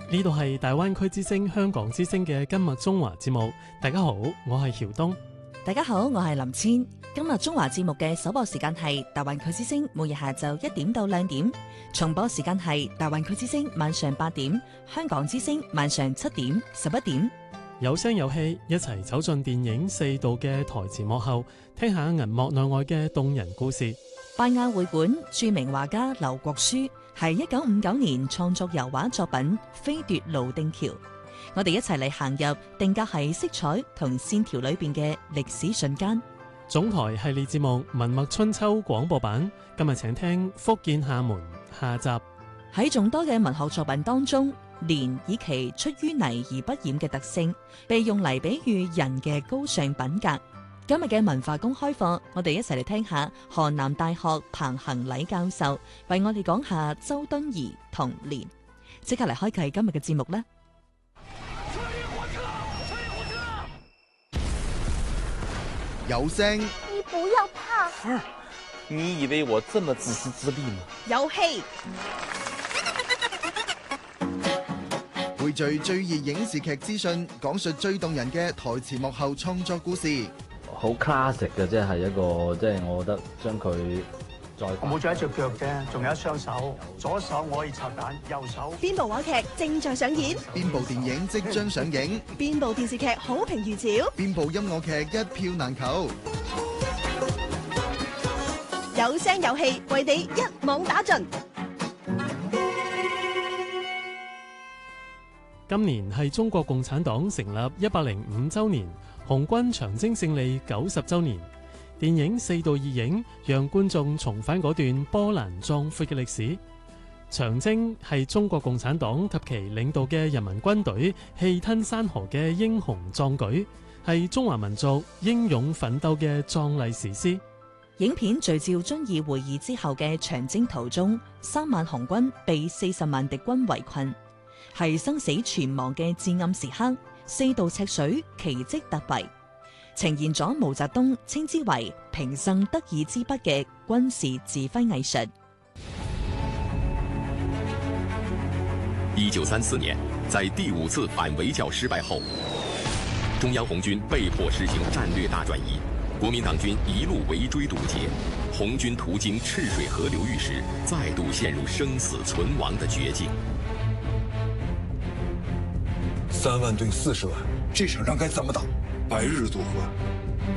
呢度係大灣區之聲香港之聲嘅今日中華節目。大家好，我係曉東。 大家好，我係林千。今日中華節目嘅首播時間係大灣區之聲，每日下晝1點到2點；重播時間係大灣區之聲晚上8點，香港之聲晚上7點、11點。 有聲有氣，一齊走進電影4道嘅台前幕後，聽下銀幕內外嘅動人故事。 拜亞會館著名畫家劉國書係1959年創作油畫作品《飛奪滷定橋》，我哋一齊嚟行入定格喺色彩同線條裏邊嘅歷史瞬間。 總台系列節目《文墨春秋》廣播版，今日請聽福建廈門下集。 喺眾多嘅文學作品當中，蓮以其出淤泥而不染嘅特性，被用嚟比喻人嘅高尚品格。今日嘅文化公開課，我哋一齊嚟聽下河南大學彭恒禮教授為我哋講下周敦頤同蓮。即刻嚟開啟今日嘅節目啦！ 有聲， 你不要怕。 你以為我這麼自私自利嗎？ 有戲。 匯聚最熱影視劇資訊，講述最動人嘅台前幕後創作故事。 好 classic 嘅，即係一個，即係我覺得將佢再我冇咗一隻腳啫，仲有一雙手，左手我可以拆彈，右手。 邊部話劇正在上演？ 邊部電影即將上映？ 邊部電視劇好評如潮？ 邊部音樂劇一票難求？ 有聲有氣，為你一網打盡。 今年係中國共產黨成立105週年，紅軍長征勝利90週年。電影4道熱映，讓觀眾重返嗰段波瀾壯闊嘅歷史。長征係中國共產黨及其領導嘅人民軍隊氣吞山河嘅英雄壯舉，係中華民族英勇奮鬥嘅壯麗史詩。 影片聚焦遵義會議之後嘅長征途中，3萬紅軍被40萬敵軍圍困，係生死存亡嘅至暗時刻，4道赤水奇蹟突圍，呈現咗毛澤東稱之為平生得意之筆嘅軍事指揮藝術。 1934年，在第5次反圍剿失敗後，中央紅軍被迫實行戰略大轉移，國民黨軍一路圍追堵截，紅軍途經赤水河流域時，再度陷入生死存亡的絕境。 3萬對40萬，這場仗該怎麼打？白日做和，